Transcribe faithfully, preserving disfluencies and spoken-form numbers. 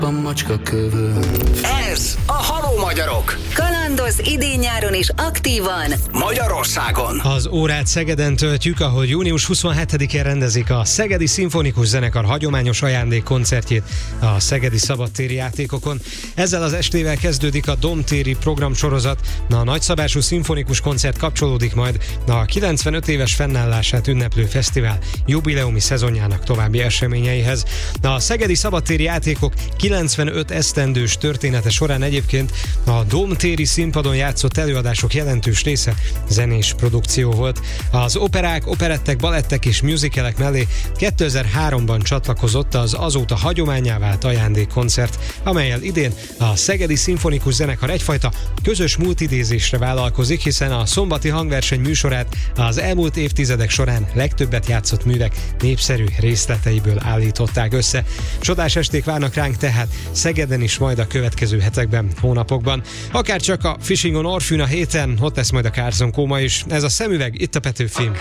Van macska kövön. Ez a Haló Magyarok. Kalandoz idén-nyáron is aktívan Magyarországon. Az órát Szegeden töltjük, ahol június huszonhetedikén rendezik a Szegedi Szimfonikus Zenekar hagyományos ajándékkoncertjét a szegedi szabadtéri játékokon. Ezzel az estével kezdődik a Domtéri programsorozat. A nagyszabású szimfonikus koncert kapcsolódik majd a kilencvenöt éves fennállását ünneplő fesztivál jubileumi szezonjának további eseményeihez. A szegedi szabadtéri játékok kilencvenöt esztendős története során egyébként a Domtéri színpadon játszott előadások jelentős része zenés produkció volt. Az operák, operettek, balettek és musicalek mellé kétezer-háromban csatlakozott az azóta hagyománnyá vált ajándékkoncert, amellyel idén a Szegedi Szimfonikus Zenekar egyfajta közös múltidézésre vállalkozik, hiszen a szombati hangverseny műsorát az elmúlt évtizedek során legtöbbet játszott művek népszerű részleteiből állították össze. Csodás esték várnak ránk tehát Szegeden is majd a következő hetekben, hónapokban. Akár csak a Fishing on Orpheum a héten, ott lesz majd a Carson Coma is. Ez a Szemüveg, itt a Petőfi.